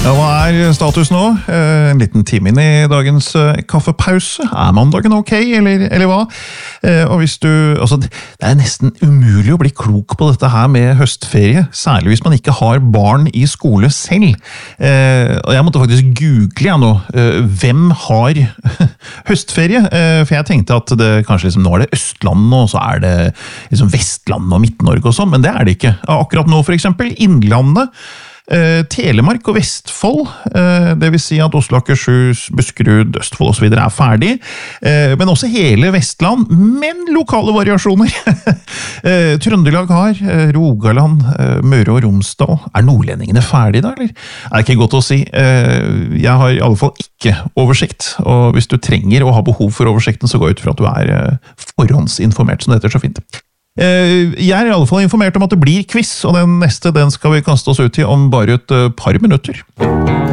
Ja, hva status nå? En liten time inn i dagens kaffepause. Mandagen ok, eller hva? Og hvis du, altså, det nesten umulig å bli klok på dette her med høstferie, særlig hvis man ikke har barn i skole selv. Og jeg måtte faktisk google nå, hvem har høstferie? For jeg tenkte at det kanskje liksom, nå det Østlandet, og så det liksom Vestlandet og Midt-Norge og sånn, men det det ikke. Akkurat nå for eksempel, Innlandet, Telemark og Vestfold, det vil si at Oslo, Akershus, Buskerud, Østfold og så videre ferdig, men også hele Vestland, men lokale variasjoner. Trøndelag har, Rogaland, Møre og Romsdal. Nordlendingene ferdige da, eller? Det ikke godt å si. Jeg har i alle fall ikke oversikt, og hvis du trenger å ha behov for oversikten, så gå ut for at du forhåndsinformert, som det heter så fint. Jeg i alle fall informert om at det blir quiz, og den neste den skal vi kaste oss ut i om bare et par minutter.